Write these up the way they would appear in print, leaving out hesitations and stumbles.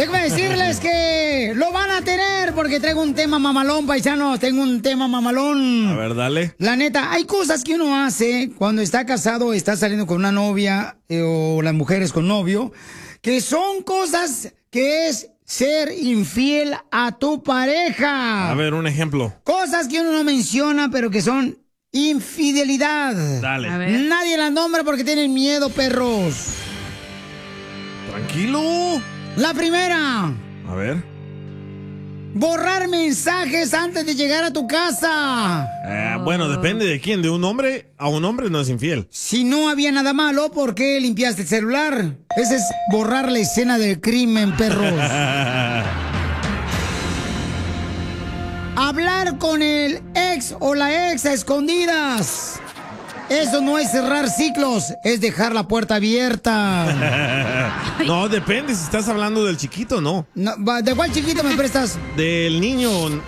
Déjame decirles que lo van a tener porque traigo un tema mamalón, paisanos. Tengo un tema mamalón. A ver, dale. La neta, hay cosas que uno hace cuando está casado, está saliendo con una novia o las mujeres con novio, que son cosas que es ser infiel a tu pareja. A ver, un ejemplo. Cosas que uno no menciona, pero que son infidelidad. Dale. A ver. Nadie las nombra porque tienen miedo, perros. Tranquilo. La primera, A ver. borrar mensajes antes de llegar a tu casa. Bueno, depende de quién. De un hombre a un hombre no es infiel. Si no había nada malo, ¿por qué limpiaste el celular? Ese es borrar la escena del crimen, perros. Hablar con el ex o la ex a escondidas. Eso no es cerrar ciclos, es dejar la puerta abierta. No, depende. Si estás hablando del chiquito, no. ¿De cuál chiquito me prestas? Del niño.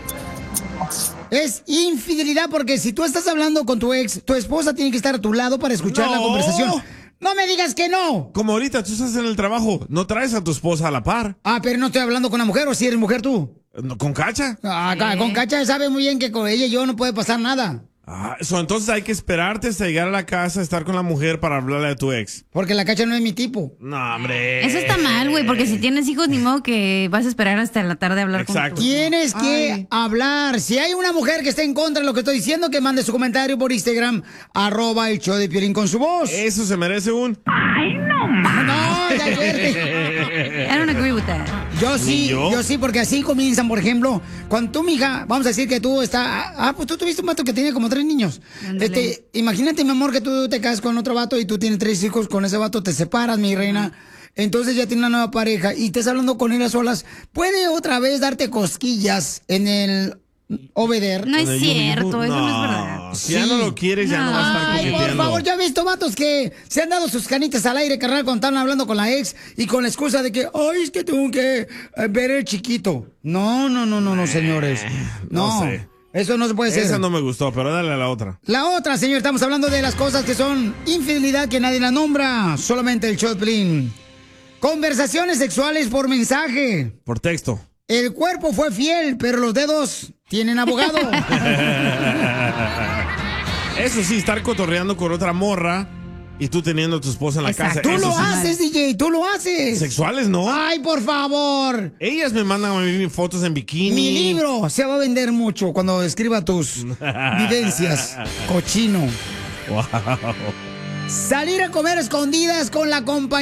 Es infidelidad porque si tú estás hablando con tu ex, tu esposa tiene que estar a tu lado para escuchar la conversación. No me digas que no. Como ahorita tú estás en el trabajo, no traes a tu esposa a la par. Ah, pero no estoy hablando con una mujer, ¿o si eres mujer tú? ¿Con Cacha? Con Cacha sabe muy bien que con ella y yo no puede pasar nada. Entonces hay que esperarte hasta llegar a la casa, estar con la mujer para hablarle a tu ex. Porque la Cacha no es mi tipo. No, hombre. Eso está mal, güey, porque si tienes hijos, ni modo que vas a esperar hasta la tarde a hablar con tu... Tienes que hablar. Si hay una mujer que está en contra de lo que estoy diciendo, que mande su comentario por Instagram, @el-show-de-Piolín con su voz. Eso se merece un... ¡Ay, no, no, ya I don't agree with that. Yo sí, yo sí, porque así comienzan, por ejemplo, cuando tú, mija, vamos a decir que tú pues tú tuviste un vato que tenía como 3 niños. Imagínate, mi amor, que tú te casas con otro vato y tú tienes 3 hijos, con ese vato te separas, mi reina. Entonces ya tiene una nueva pareja y estás hablando con él a solas. Puede otra vez darte cosquillas en el obeder. No es cierto, eso no es verdad. Si ya no lo quieres, ya no va a estar coqueteando. Por favor, yo he visto vatos que se han dado sus canitas al aire, carnal, cuando están hablando con la ex y con la excusa de que, ay, es que tengo que ver el chiquito. No, señores. No sé. Eso no se puede hacer. Esa no me gustó, pero dale a la otra. La otra, señor, estamos hablando de las cosas que son infidelidad, que nadie la nombra, solamente el show de Piolín. Conversaciones sexuales por mensaje. Por texto. El cuerpo fue fiel, pero los dedos tienen abogado. Eso sí, estar cotorreando con otra morra y tú teniendo a tu esposa en la casa. Tú eso lo sí. haces, DJ, tú lo haces. Sexuales, ¿no? Ay, por favor. Ellas me mandan a mí fotos en bikini. Mi libro se va a vender mucho cuando escriba tus vivencias, cochino. Wow. Salir a comer escondidas con la compañía.